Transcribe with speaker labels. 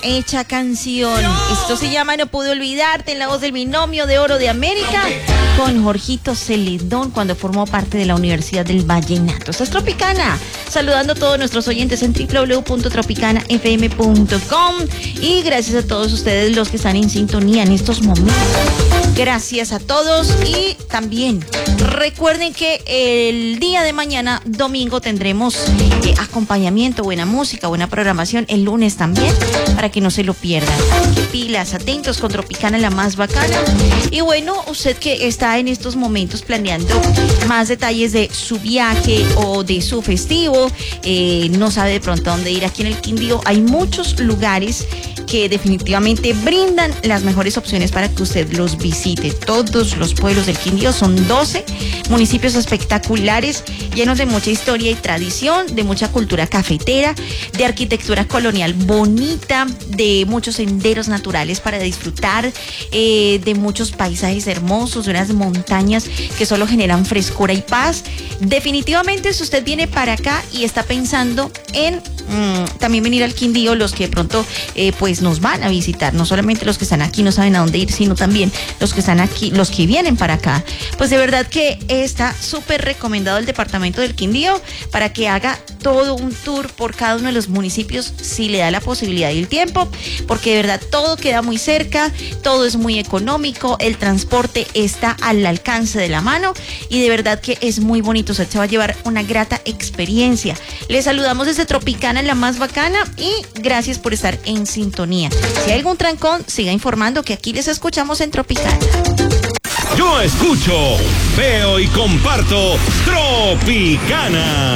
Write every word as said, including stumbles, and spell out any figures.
Speaker 1: hecha canción. Esto se llama No Pude Olvidarte, en la voz del binomio de oro de América, con Jorgito Celedón, cuando formó parte de la Universidad del Vallenato. Esta es Tropicana, saludando a todos nuestros oyentes en doble u doble u doble u punto tropicana f m punto com, y gracias a todos ustedes los que están en sintonía en estos momentos. Gracias a todos, y también recuerden que el día de mañana, domingo, tendremos eh, acompañamiento, buena música, buena programación, el lunes también, para que no se lo pierdan. Pilas, atentos con Tropicana, la más bacana. Y bueno, usted que está en estos momentos planeando más detalles de su viaje o de su festivo, eh, no sabe de pronto a dónde ir. Aquí en el Quindío hay muchos lugares que definitivamente brindan las mejores opciones para que usted los visite. Todos los pueblos del Quindío, son doce municipios espectaculares, llenos de mucha historia y tradición, de mucha cultura cafetera, de arquitectura colonial bonita, de muchos senderos naturales para disfrutar, eh, de muchos paisajes hermosos, de unas montañas que solo generan frescura y paz. Definitivamente, si usted viene para acá y está pensando en mmm, también venir al Quindío, los que de pronto eh, pues nos van a visitar, no solamente los que están aquí no saben a dónde ir, sino también los que están aquí, los que vienen para acá, pues de verdad que está súper recomendado el departamento del Quindío para que haga todo un tour por cada uno de los municipios, si le da la posibilidad y el tiempo, porque de verdad todo queda muy cerca, todo es muy económico, el transporte está al alcance de la mano, y de verdad que es muy bonito. Usted se va a llevar una grata experiencia. Les saludamos desde Tropicana, la más bacana, y gracias por estar en sintonía. Si hay algún trancón, siga informando que aquí les escuchamos en Tropicana.
Speaker 2: Yo escucho, veo y comparto Tropicana.